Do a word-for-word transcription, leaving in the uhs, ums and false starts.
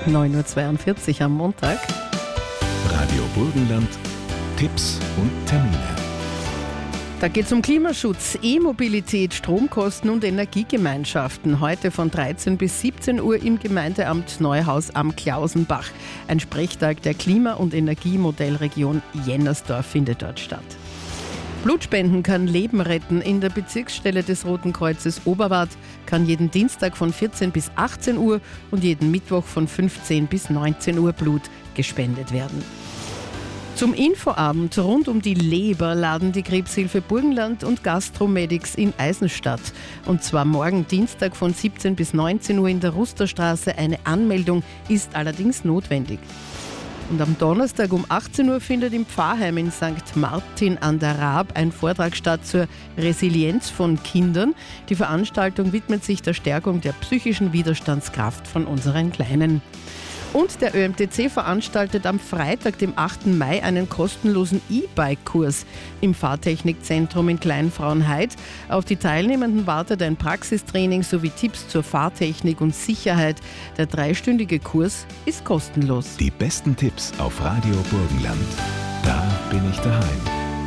neun Uhr zweiundvierzig am Montag. Radio Burgenland, Tipps und Termine. Da geht es um Klimaschutz, E-Mobilität, Stromkosten und Energiegemeinschaften. Heute von dreizehn bis siebzehn Uhr im Gemeindeamt Neuhaus am Klausenbach. Ein Sprechtag der Klima- und Energiemodellregion Jennersdorf findet dort statt. Blutspenden kann Leben retten. In der Bezirksstelle des Roten Kreuzes Oberwart kann jeden Dienstag von vierzehn bis achtzehn Uhr und jeden Mittwoch von fünfzehn bis neunzehn Uhr Blut gespendet werden. Zum Infoabend rund um die Leber laden die Krebshilfe Burgenland und Gastromedics in Eisenstadt. Und zwar morgen Dienstag von siebzehn bis neunzehn Uhr in der Rusterstraße. Eine Anmeldung ist allerdings notwendig. Und am Donnerstag um achtzehn Uhr findet im Pfarrheim in Sankt Martin an der Raab ein Vortrag statt zur Resilienz von Kindern. Die Veranstaltung widmet sich der Stärkung der psychischen Widerstandskraft von unseren Kleinen. Und der Ö M T C veranstaltet am Freitag, dem achten Mai, einen kostenlosen E-Bike-Kurs im Fahrtechnikzentrum in Kleinfrauenhaid. Auf die Teilnehmenden wartet ein Praxistraining sowie Tipps zur Fahrtechnik und Sicherheit. Der dreistündige Kurs ist kostenlos. Die besten Tipps auf Radio Burgenland. Da bin ich daheim.